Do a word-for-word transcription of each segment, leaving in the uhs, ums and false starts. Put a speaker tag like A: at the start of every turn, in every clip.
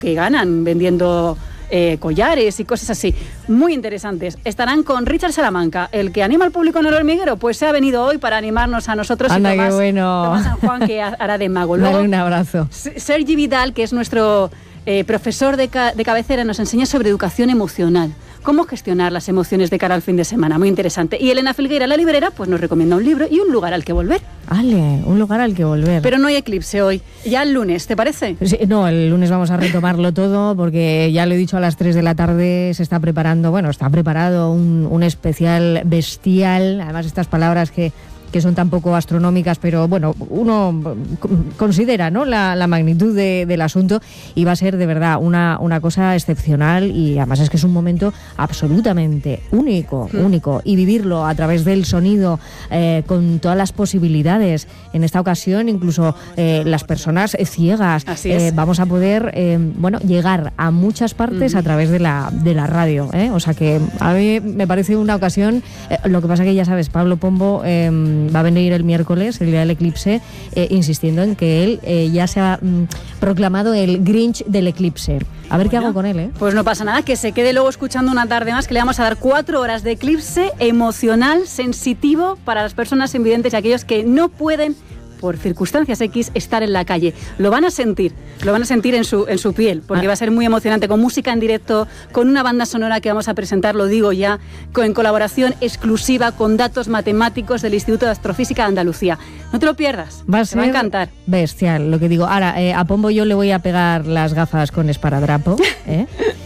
A: que ganan vendiendo eh, collares y cosas así, muy interesantes. Estarán con Richard Salamanca, el que anima al público en el hormiguero, pues se ha venido hoy para animarnos a nosotros.
B: Anda,
A: y Tomás,
B: qué bueno.
A: Tomás San Juan, que hará de mago. Luego,
B: dale un abrazo.
A: Sergi Vidal, que es nuestro eh, profesor de, ca- de cabecera, nos enseña sobre educación emocional. Cómo gestionar las emociones de cara al fin de semana, muy interesante. Y Elena Filgueira, la librera, pues nos recomienda un libro y un lugar al que volver.
B: Ale, un lugar al que volver.
A: Pero no hay eclipse hoy, ya el lunes, ¿te parece?
B: Sí, no, el lunes vamos a retomarlo todo porque ya lo he dicho, a las tres de la tarde se está preparando, bueno, está preparado un, un especial bestial, además estas palabras que... que son tan poco astronómicas, pero bueno, uno considera, ¿no?, la, la magnitud de, del asunto, y va a ser de verdad una, una cosa excepcional, y además es que es un momento absolutamente único, mm. único, y vivirlo a través del sonido, eh, con todas las posibilidades. En esta ocasión, incluso eh, las personas ciegas, eh, vamos a poder, eh, bueno, llegar a muchas partes mm. a través de la, de la radio, ¿eh? O sea que a mí me parece una ocasión, eh, lo que pasa que ya sabes, Pablo Pombo eh, va a venir el miércoles, el día del eclipse, eh, insistiendo en que él eh, ya se ha mm, proclamado el Grinch del eclipse. A ver bueno, qué hago con él, ¿eh?
A: Pues no pasa nada, que se quede luego escuchando una tarde más, que le vamos a dar cuatro horas de eclipse emocional, sensitivo, para las personas invidentes y aquellos que no pueden, por circunstancias X, estar en la calle. Lo van a sentir, lo van a sentir en su, en su piel, porque ah. va a ser muy emocionante, con música en directo, con una banda sonora que vamos a presentar, lo digo ya, con, en colaboración exclusiva con datos matemáticos del Instituto de Astrofísica de Andalucía. No te lo pierdas,
B: va a
A: te
B: ser
A: va a encantar.
B: Bestial, lo que digo. Ahora, eh, a Pombo yo le voy a pegar las gafas con esparadrapo, ¿eh?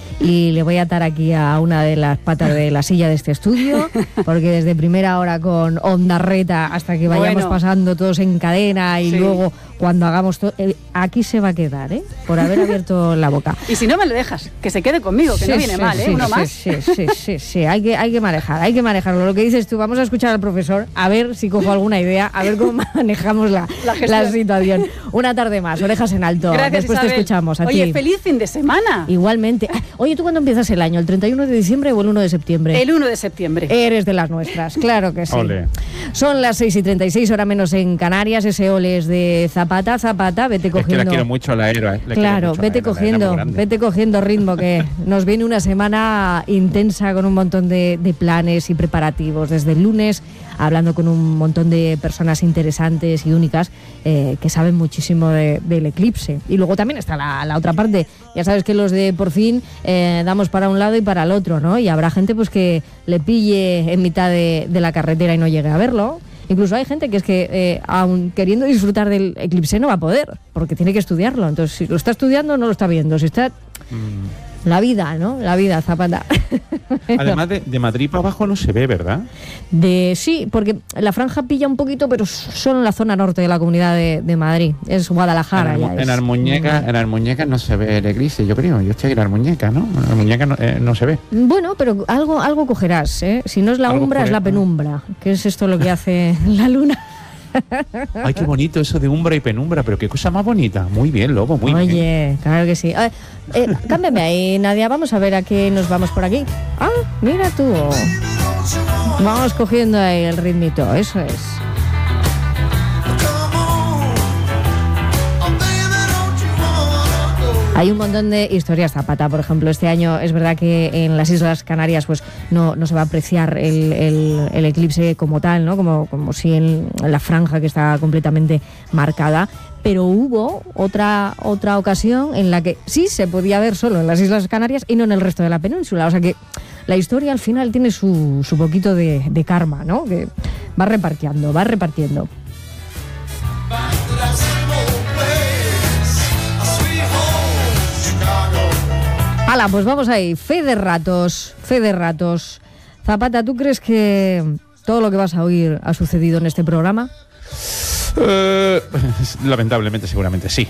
B: Y le voy a atar aquí a una de las patas de la silla de este estudio, porque desde primera hora con Ondarreta hasta que vayamos bueno. pasando todos en cadena y sí. luego cuando hagamos todo, eh, aquí se va a quedar, ¿eh? Por haber abierto la boca.
A: Y si no me lo dejas, que se quede conmigo, que sí, no viene
B: sí,
A: mal, ¿eh?
B: Sí,
A: Uno
B: sí,
A: más.
B: Sí, sí, sí, sí, hay que, hay que manejar, hay que manejarlo. Lo que dices tú, vamos a escuchar al profesor, a ver si cojo alguna idea, a ver cómo manejamos la, la, la situación. Una tarde más, orejas en alto.
A: Gracias,
B: después
A: Isabel.
B: Te escuchamos a
A: Oye,
B: ti.
A: feliz fin de semana.
B: Igualmente. Oye, ¿tú cuándo empiezas el año? ¿El treinta y uno de diciembre o el uno de septiembre?
A: El uno de septiembre.
B: Eres de las nuestras, claro que sí.
C: Ole.
B: Son las seis y treinta y seis, hora menos en Canarias. Ese ole es de Zapata, Zapata, vete cogiendo.
C: Es que la quiero mucho la Aero, ¿eh? Le
B: claro,
C: mucho
B: vete
C: la
B: cogiendo,
C: la
B: vete cogiendo ritmo, que nos viene una semana intensa con un montón de, de planes y preparativos. Desde el lunes, hablando con un montón de personas interesantes y únicas eh, que saben muchísimo de, del eclipse. Y luego también está la, la otra parte. Ya sabes que los de Por Fin eh, damos para un lado y para el otro, ¿no? Y habrá gente pues que le pille en mitad de, de la carretera y no llegue a verlo. Incluso hay gente que es que, eh, aun queriendo disfrutar del eclipse, no va a poder, porque tiene que estudiarlo. Entonces, si lo está estudiando, no lo está viendo. Si está... Mm. La vida, ¿no? La vida, Zapata.
C: Además, de, de Madrid para abajo no se ve, ¿verdad?
B: De Sí, porque la franja pilla un poquito, pero solo en la zona norte de la Comunidad de, de Madrid. Es Guadalajara.
C: En,
B: ya
C: en
B: es.
C: Almuñeca, en Almuñeca no se ve el eclipse, yo creo. Yo estoy en Almuñeca, ¿no? En Almuñeca no, eh, no se ve.
B: Bueno, pero algo, algo cogerás, ¿eh? Si no es la umbra, es la penumbra. ¿Qué es esto lo que hace la luna?
C: Ay, qué bonito eso de umbra y penumbra, pero qué cosa más bonita. Muy bien, Lobo, muy
B: Oye,
C: bien.
B: Oye, claro que sí. Eh, eh, cámbiame ahí, Nadia, vamos a ver a qué nos vamos por aquí. Ah, mira tú. Vamos cogiendo ahí el ritmito, eso es. Hay un montón de historias, Zapata, por ejemplo. Este año es verdad que en las Islas Canarias pues no, no se va a apreciar el, el, el eclipse como tal, ¿no? Como, como si en la franja que está completamente marcada. Pero hubo otra, otra ocasión en la que sí se podía ver solo en las Islas Canarias y no en el resto de la península. O sea que la historia al final tiene su, su poquito de, de karma, ¿no? Que va repartiendo, va repartiendo. Hala, pues vamos ahí. Fe de ratos, fe de ratos. Zapata, ¿tú crees que todo lo que vas a oír ha sucedido en este programa?
C: Uh, lamentablemente, seguramente sí.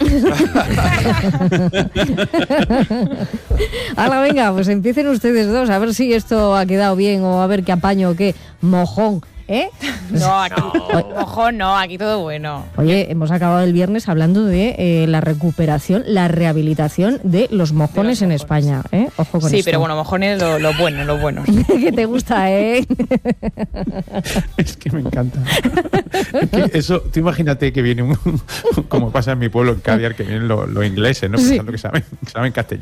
B: Hala, venga, pues empiecen ustedes dos, a ver si esto ha quedado bien o a ver qué apaño o qué mojón. ¿Eh?
D: No, aquí, ojo, no, aquí todo bueno.
B: Oye, hemos acabado el viernes hablando de eh, la recuperación, la rehabilitación de los mojones en España, ¿eh? Ojo con
D: sí,
B: esto.
D: pero bueno, mojones lo, lo bueno, lo bueno.
B: Que te gusta, ¿eh?
C: Es que me encanta. Es que eso, tú imagínate que viene un, como pasa en mi pueblo, en Caviar, que vienen los, los ingleses, ¿no? Pensando sí. que saben, que saben castellano.